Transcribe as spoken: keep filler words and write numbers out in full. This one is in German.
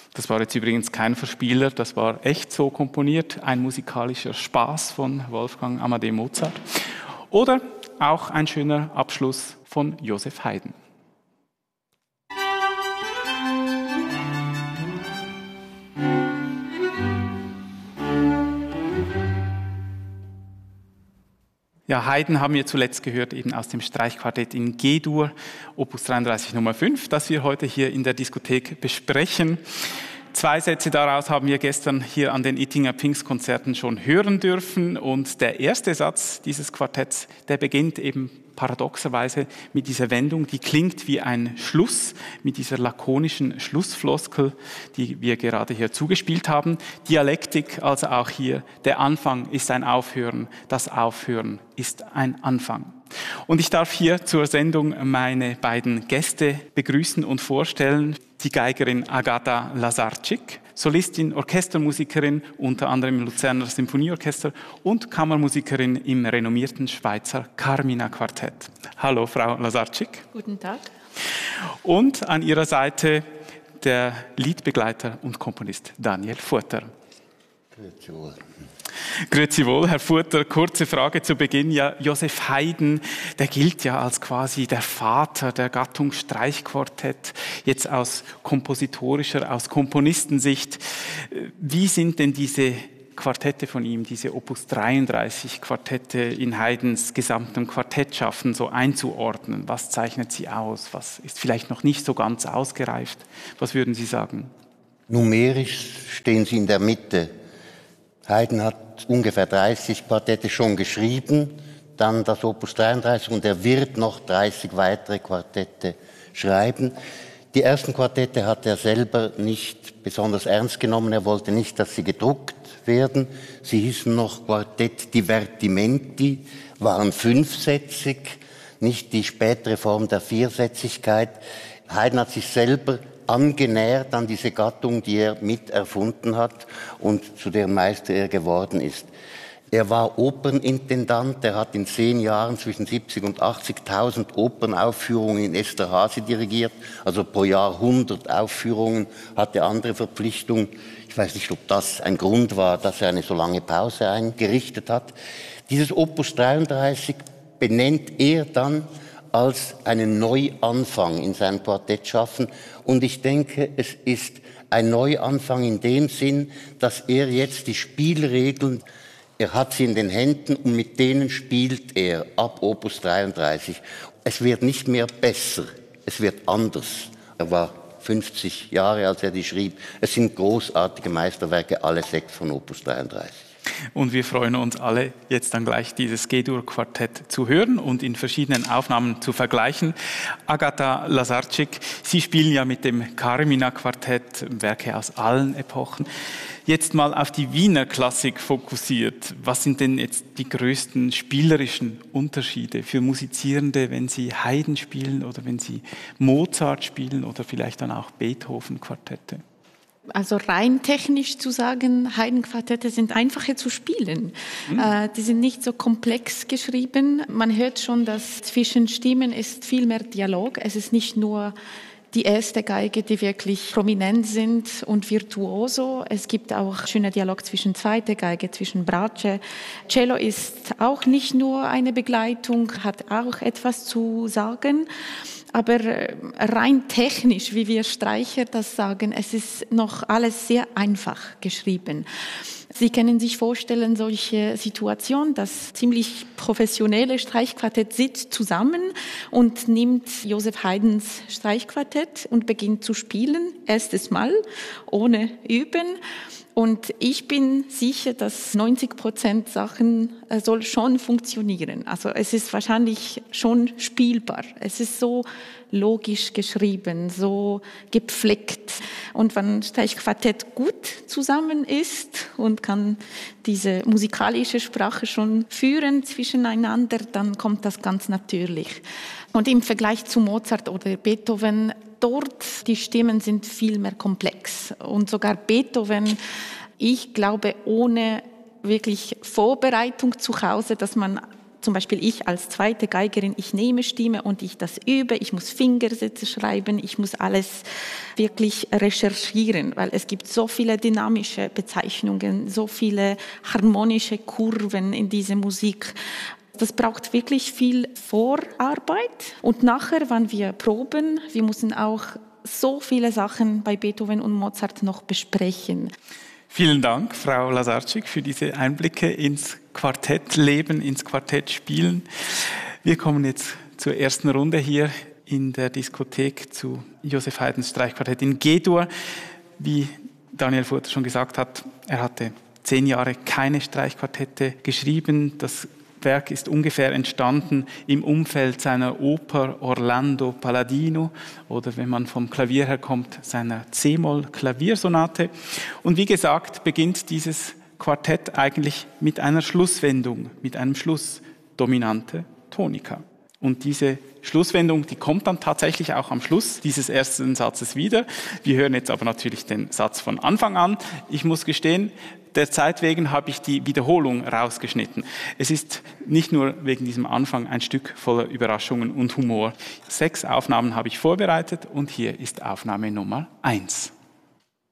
Das war jetzt übrigens kein Verspieler, das war echt so komponiert, ein musikalischer Spaß von Wolfgang Amadeus Mozart. Oder auch ein schöner Abschluss von Joseph Haydn. Ja, Haydn haben wir zuletzt gehört, eben aus dem Streichquartett in G-Dur, Opus dreiunddreißig Nummer fünf, das wir heute hier in der Diskothek besprechen. Zwei Sätze daraus haben wir gestern hier an den Ittinger Pfingstkonzerten schon hören dürfen. Und der erste Satz dieses Quartetts, der beginnt eben paradoxerweise mit dieser Wendung, die klingt wie ein Schluss, mit dieser lakonischen Schlussfloskel, die wir gerade hier zugespielt haben. Dialektik, also auch hier, der Anfang ist ein Aufhören, das Aufhören ist ein Anfang. Und ich darf hier zur Sendung meine beiden Gäste begrüßen und vorstellen. Die Geigerin Agata Lazarczyk, Solistin, Orchestermusikerin, unter anderem im Luzerner Symphonieorchester und Kammermusikerin im renommierten Schweizer Carmina Quartett. Hallo, Frau Lazarczyk. Guten Tag. Und an ihrer Seite der Liedbegleiter und Komponist Daniel Futter. Grüezi wohl. Grüezi wohl, Herr Futter. Kurze Frage zu Beginn. Ja, Joseph Haydn, der gilt ja als quasi der Vater der Gattung Streichquartett, jetzt aus kompositorischer, aus Komponistensicht. Wie sind denn diese Quartette von ihm, diese Opus dreiunddreißig Quartette in Haydns gesamtem Quartettschaffen so einzuordnen? Was zeichnet sie aus? Was ist vielleicht noch nicht so ganz ausgereift? Was würden Sie sagen? Numerisch stehen sie in der Mitte. Haydn hat ungefähr dreißig Quartette schon geschrieben, dann das Opus dreiunddreißig und er wird noch dreißig weitere Quartette schreiben. Die ersten Quartette hat er selber nicht besonders ernst genommen, er wollte nicht, dass sie gedruckt werden. Sie hießen noch Quartett Divertimenti, waren fünfsätzig, nicht die spätere Form der Viersätzigkeit. Haydn hat sich selber angenähert an diese Gattung, die er mit erfunden hat und zu deren Meister er geworden ist. Er war Opernintendant, er hat in zehn Jahren zwischen siebzig und achtzigtausend Opernaufführungen in Esterházy dirigiert, also pro Jahr hundert Aufführungen, hatte andere Verpflichtungen. Ich weiß nicht, ob das ein Grund war, dass er eine so lange Pause eingerichtet hat. Dieses Opus dreiunddreißig benennt er dann als einen Neuanfang in seinem Quartettschaffen. Und ich denke, es ist ein Neuanfang in dem Sinn, dass er jetzt die Spielregeln, er hat sie in den Händen und mit denen spielt er ab Opus dreiunddreißig. Es wird nicht mehr besser, es wird anders. Er war fünfzig Jahre, als er die schrieb. Es sind großartige Meisterwerke, alle sechs von Opus dreiunddreißig. Und wir freuen uns alle, jetzt dann gleich dieses G-Dur-Quartett zu hören und in verschiedenen Aufnahmen zu vergleichen. Agata Lazarczyk, Sie spielen ja mit dem Carmina-Quartett Werke aus allen Epochen. Jetzt mal auf die Wiener Klassik fokussiert. Was sind denn jetzt die größten spielerischen Unterschiede für Musizierende, wenn sie Haydn spielen oder wenn sie Mozart spielen oder vielleicht dann auch Beethoven-Quartette? Also rein technisch zu sagen, Haydn-Quartette sind einfacher zu spielen. Mhm. Äh, die sind nicht so komplex geschrieben. Man hört schon, dass zwischen Stimmen ist viel mehr Dialog. Es ist nicht nur die erste Geige, die wirklich prominent sind und virtuoso. Es gibt auch schöner Dialog zwischen zweiter Geige, zwischen Bratsche. Cello ist auch nicht nur eine Begleitung, hat auch etwas zu sagen. Aber rein technisch, wie wir Streicher das sagen, es ist noch alles sehr einfach geschrieben. Sie können sich vorstellen, solche Situationen, das ziemlich professionelle Streichquartett sitzt zusammen und nimmt Joseph Haydns Streichquartett und beginnt zu spielen, erstes Mal, ohne Üben. Und ich bin sicher, dass neunzig Prozent Sachen äh, soll schon funktionieren. Also es ist wahrscheinlich schon spielbar. Es ist so logisch geschrieben, so gepflegt. Und wenn Streichquartett gut zusammen ist und kann diese musikalische Sprache schon führen zwischeneinander, dann kommt das ganz natürlich. Und im Vergleich zu Mozart oder Beethoven, dort die Stimmen sind viel mehr komplex. Und sogar Beethoven, ich glaube, ohne wirklich Vorbereitung zu Hause, dass man zum Beispiel ich als zweite Geigerin, ich nehme Stimme und ich das übe, ich muss Fingersätze schreiben, ich muss alles wirklich recherchieren, weil es gibt so viele dynamische Bezeichnungen, so viele harmonische Kurven in dieser Musik. Das braucht wirklich viel Vorarbeit. Und nachher, wenn wir proben, wir müssen auch so viele Sachen bei Beethoven und Mozart noch besprechen. Vielen Dank, Frau Lazarczyk, für diese Einblicke ins Quartettleben, ins Quartettspielen. Wir kommen jetzt zur ersten Runde hier in der Diskothek zu Joseph Haydns Streichquartett in G-Dur. Wie Daniel Furter schon gesagt hat, er hatte zehn Jahre keine Streichquartette geschrieben. Das Werk ist ungefähr entstanden im Umfeld seiner Oper Orlando Palladino oder wenn man vom Klavier her kommt, seiner C-Moll-Klaviersonate. Und wie gesagt, beginnt dieses Quartett eigentlich mit einer Schlusswendung, mit einem Schluss, dominante Tonika. Und diese Schlusswendung, die kommt dann tatsächlich auch am Schluss dieses ersten Satzes wieder. Wir hören jetzt aber natürlich den Satz von Anfang an. Ich muss gestehen, der Zeit wegen habe ich die Wiederholung rausgeschnitten. Es ist nicht nur wegen diesem Anfang ein Stück voller Überraschungen und Humor. Sechs Aufnahmen habe ich vorbereitet und hier ist Aufnahme Nummer eins.